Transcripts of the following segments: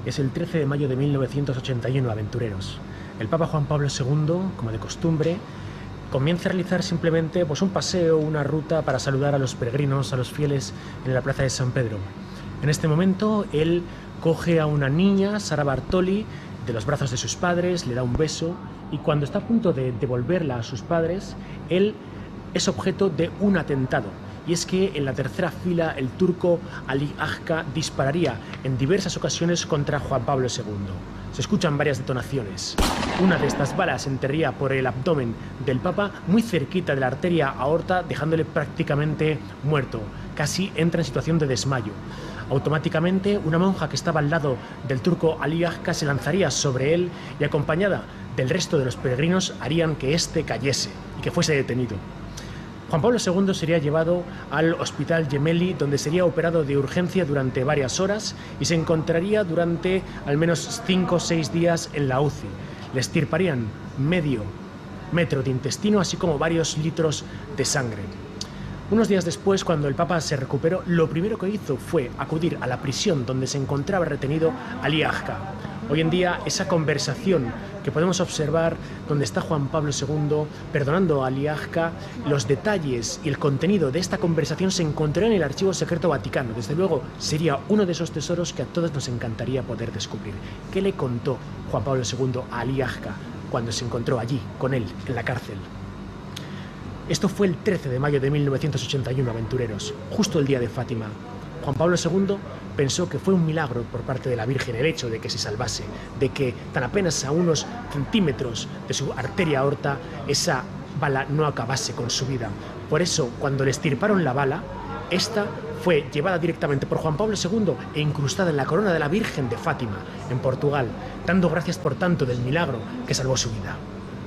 Es el 13 de mayo de 1981, aventureros. El Papa Juan Pablo II, como de costumbre, comienza a realizar simplemente un paseo, una ruta para saludar a los peregrinos, a los fieles en la plaza de San Pedro. En este momento, él coge a una niña, Sara Bartoli, de los brazos de sus padres, le da un beso y cuando está a punto de devolverla a sus padres, él es objeto de un atentado. Y es que en la tercera fila el turco Ali Agca dispararía en diversas ocasiones contra Juan Pablo II. Se escuchan varias detonaciones. Una de estas balas entraría por el abdomen del Papa muy cerquita de la arteria aorta, dejándole prácticamente muerto. Casi entra en situación de desmayo. Automáticamente una monja que estaba al lado del turco Ali Agca se lanzaría sobre él y acompañada del resto de los peregrinos harían que éste cayese y que fuese detenido. Juan Pablo II sería llevado al Hospital Gemelli, donde sería operado de urgencia durante varias horas y se encontraría durante al menos 5 o 6 días en la UCI. Le extirparían medio metro de intestino, así como varios litros de sangre. Unos días después, cuando el Papa se recuperó, lo primero que hizo fue acudir a la prisión donde se encontraba retenido Ali Agca. Hoy en día, esa conversación que podemos observar donde está Juan Pablo II perdonando a Ali Agca, los detalles y el contenido de esta conversación se encontrarán en el Archivo Secreto Vaticano. Desde luego, sería uno de esos tesoros que a todos nos encantaría poder descubrir. ¿Qué le contó Juan Pablo II a Ali Agca cuando se encontró allí, con él, en la cárcel? Esto fue el 13 de mayo de 1981, aventureros, justo el día de Fátima. Juan Pablo II pensó que fue un milagro por parte de la Virgen el hecho de que se salvase, de que tan apenas a unos centímetros de su arteria aorta esa bala no acabase con su vida. Por eso, cuando le extirparon la bala, esta fue llevada directamente por Juan Pablo II e incrustada en la corona de la Virgen de Fátima, en Portugal, dando gracias por tanto del milagro que salvó su vida.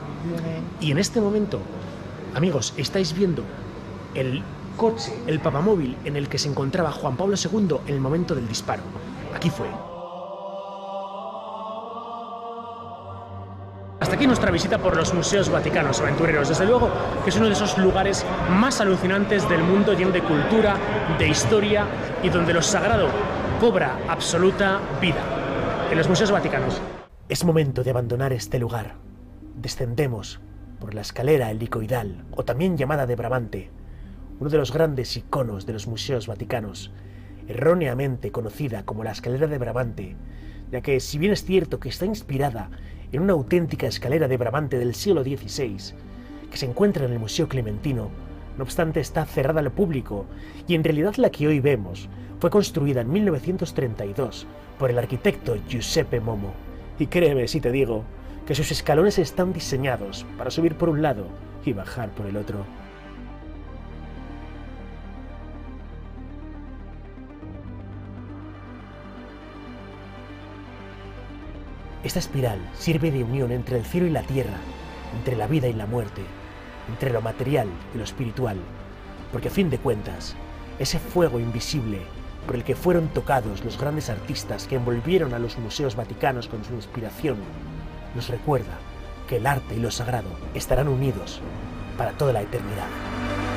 Y en este momento, amigos, estáis viendo el coche, el papamóvil en el que se encontraba Juan Pablo II en el momento del disparo. Aquí fue. Hasta aquí nuestra visita por los museos vaticanos, aventureros. Desde luego que es uno de esos lugares más alucinantes del mundo, lleno de cultura, de historia y donde lo sagrado cobra absoluta vida. En los museos vaticanos. Es momento de abandonar este lugar. Descendemos por la escalera helicoidal, o también llamada de Bramante, uno de los grandes iconos de los museos vaticanos, erróneamente conocida como la escalera de Bramante, ya que si bien es cierto que está inspirada en una auténtica escalera de Bramante del siglo XVI, que se encuentra en el Museo Clementino, no obstante está cerrada al público, y en realidad la que hoy vemos fue construida en 1932 por el arquitecto Giuseppe Momo. Y créeme si te digo que sus escalones están diseñados para subir por un lado y bajar por el otro. Esta espiral sirve de unión entre el cielo y la tierra, entre la vida y la muerte, entre lo material y lo espiritual, porque a fin de cuentas, ese fuego invisible por el que fueron tocados los grandes artistas que envolvieron a los museos vaticanos con su inspiración, nos recuerda que el arte y lo sagrado estarán unidos para toda la eternidad.